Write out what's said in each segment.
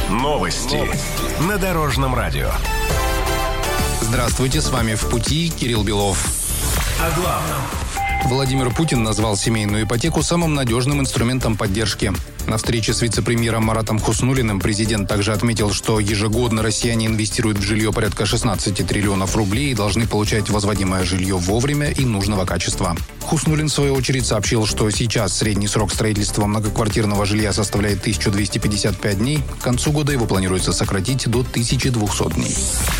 Новости на Дорожном радио. Здравствуйте, с вами «В пути» Кирилл Белов. О главном. Владимир Путин назвал семейную ипотеку самым надежным инструментом поддержки. На встрече с вице-премьером Маратом Хуснуллиным президент также отметил, что ежегодно россияне инвестируют в жилье порядка 16 триллионов рублей и должны получать возводимое жилье вовремя и нужного качества. Хуснуллин, в свою очередь, сообщил, что сейчас средний срок строительства многоквартирного жилья составляет 1255 дней. К концу года его планируется сократить до 1200 дней.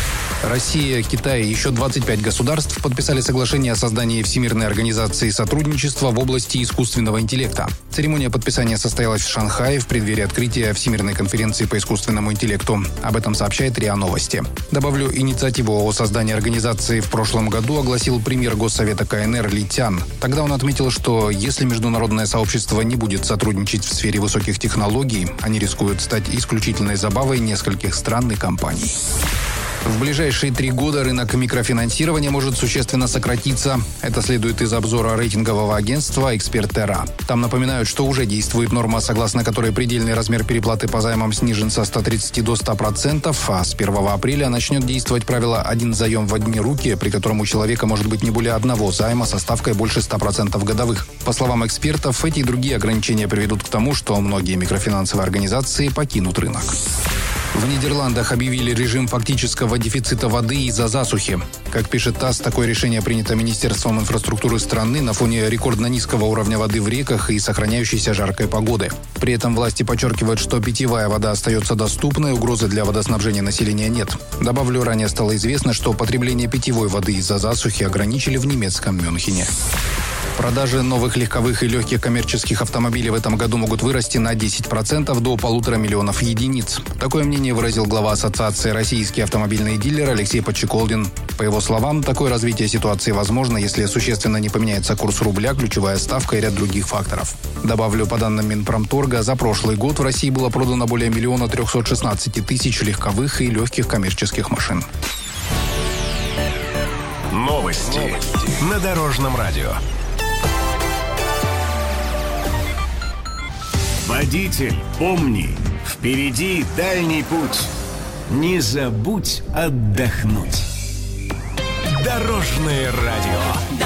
Россия, Китай и еще 25 государств подписали соглашение о создании Всемирной организации сотрудничества в области искусственного интеллекта. Церемония подписания состоялась в Шанхае в преддверии открытия Всемирной конференции по искусственному интеллекту. Об этом сообщает РИА Новости. Добавлю, инициативу о создании организации в прошлом году огласил премьер Госсовета КНР Ли Цян. Тогда он отметил, что если международное сообщество не будет сотрудничать в сфере высоких технологий, они рискуют стать исключительной забавой нескольких стран и компаний. В ближайшие 3 года рынок микрофинансирования может существенно сократиться. Это следует из обзора рейтингового агентства «Эксперт.ра». Там напоминают, что уже действует норма, согласно которой предельный размер переплаты по займам снижен со 130 до 100%, а с 1 апреля начнет действовать правило «один заем в одни руки», при котором у человека может быть не более одного займа со ставкой больше 100% годовых. По словам экспертов, эти и другие ограничения приведут к тому, что многие микрофинансовые организации покинут рынок. В Нидерландах объявили режим фактического дефицита воды из-за засухи. Как пишет ТАСС, такое решение принято Министерством инфраструктуры страны на фоне рекордно низкого уровня воды в реках и сохраняющейся жаркой погоды. При этом власти подчеркивают, что питьевая вода остается доступной, угрозы для водоснабжения населения нет. Добавлю, ранее стало известно, что потребление питьевой воды из-за засухи ограничили в немецком Мюнхене. Продажи новых легковых и легких коммерческих автомобилей в этом году могут вырасти на 10% до 1,5 миллиона единиц. Такое мнение выразил глава Ассоциации «Российские автомобильные дилеры» Алексей Подчеколдин. По его словам, такое развитие ситуации возможно, если существенно не поменяется курс рубля, ключевая ставка и ряд других факторов. Добавлю, по данным Минпромторга, за прошлый год в России было продано более 1 316 000 легковых и легких коммерческих машин. Новости на Дорожном радио. Водитель, помни, впереди дальний путь. Не забудь отдохнуть. Дорожное радио.